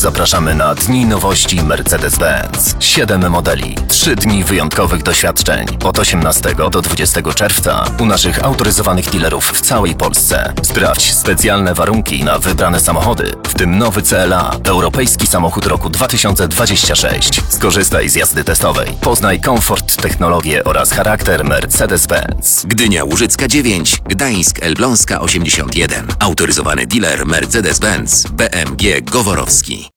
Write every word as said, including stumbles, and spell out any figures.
zapraszamy na Dni Nowości Mercedes-Benz. Siedem modeli, trzy dni wyjątkowych doświadczeń. Od osiemnastego do dwudziestego czerwca u naszych autoryzowanych dealerów w całej Polsce. Sprawdź specjalne warunki na wybrane samochody, w tym nowy C L A, europejski samochód roku dwa tysiące dwudziestego szóstego. Skorzystaj z jazdy testowej. Poznaj komfort, technologię oraz charakter Mercedes-Benz. Gdynia Łużycka dziewięć, Gdańsk Elbląska osiemdziesiąt jeden. Autoryzowany dealer Mercedes-Benz B M G Goworowski.